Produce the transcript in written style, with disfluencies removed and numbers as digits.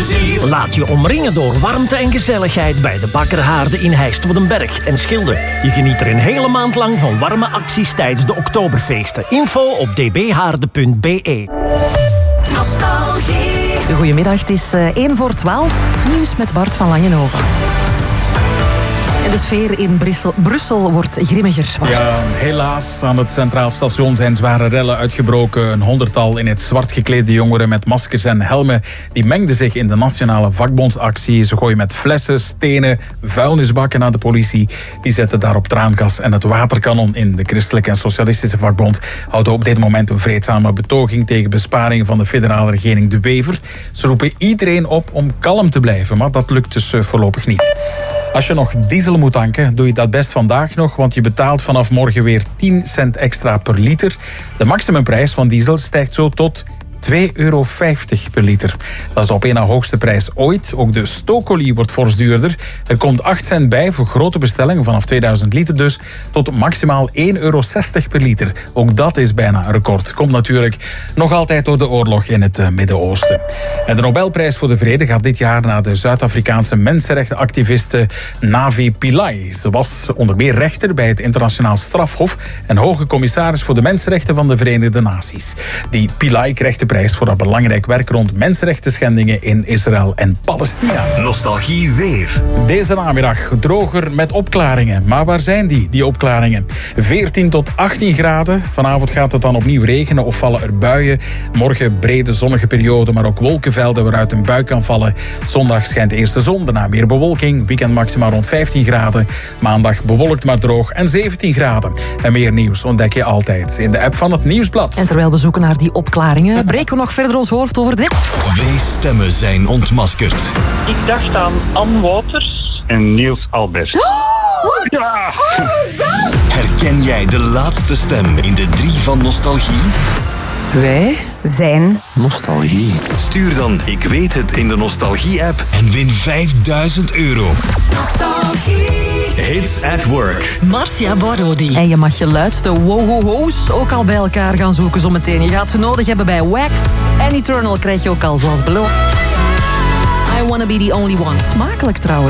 plezier. Laat je omringen door warmte en gezelligheid bij de Bakkerhaarde in Heist-Woedenberg en Schilde. Je geniet er een hele maand lang van warme acties tijdens de Oktoberfeesten. Info op dbhaarde.be. Nostalgie. Goedemiddag, het is 1:12. Nieuws met Bart van Langenhoven. En de sfeer in Brussel wordt grimmiger. Ja, helaas. Aan het Centraal Station zijn zware rellen uitgebroken. Een 100-tal in het zwart geklede jongeren met maskers en helmen. Die mengden zich in de nationale vakbondsactie. Ze gooien met flessen, stenen, vuilnisbakken naar de politie. Die zetten daarop traangas en het waterkanon in. De Christelijke en Socialistische Vakbond houden op dit moment een vreedzame betoging tegen besparingen van de federale regering De Wever. Ze roepen iedereen op om kalm te blijven, maar dat lukt dus voorlopig niet. Als je nog diesel moet tanken, doe je dat best vandaag nog, want je betaalt vanaf morgen weer 10 cent extra per liter. De maximumprijs van diesel stijgt zo tot €2,50 per liter. Dat is op één na hoogste prijs ooit. Ook de stookolie wordt fors duurder. Er komt 8 cent bij voor grote bestellingen vanaf 2000 liter dus, tot maximaal €1,60 per liter. Ook dat is bijna een record. Komt natuurlijk nog altijd door de oorlog in het Midden-Oosten. En de Nobelprijs voor de Vrede gaat dit jaar naar de Zuid-Afrikaanse mensenrechtenactiviste Navi Pillay. Ze was onder meer rechter bij het Internationaal Strafhof en hoge commissaris voor de mensenrechten van de Verenigde Naties. Die Pillay krijgt de prijs voor dat belangrijk werk rond mensenrechtenschendingen in Israël en Palestina. Nostalgie weer. Deze namiddag droger met opklaringen. Maar waar zijn die opklaringen? 14 tot 18 graden. Vanavond gaat het dan opnieuw regenen of vallen er buien. Morgen brede zonnige periode, maar ook wolkenvelden waaruit een bui kan vallen. Zondag schijnt eerst de zon, daarna meer bewolking. Weekend maximaal rond 15 graden. Maandag bewolkt maar droog en 17 graden. En meer nieuws ontdek je altijd in de app van het Nieuwsblad. En terwijl we zoeken naar die opklaringen, breken we nog verder ons hoofd over dit. 2 stemmen zijn ontmaskerd. Ik dacht aan Anne Wouters en Niels Albert. Ja! Herken jij de laatste stem in de 3 van Nostalgie? Wij zijn Nostalgie. Stuur dan Ik weet het in de Nostalgie-app en win €5.000. Nostalgie. Hits at Work. Marcia Borodi. En je mag je luidste wow-ho-ho's ook al bij elkaar gaan zoeken zometeen. Je gaat ze nodig hebben bij Wax. En Eternal krijg je ook al zoals beloofd. I wanna be the only one. Smakelijk trouwens.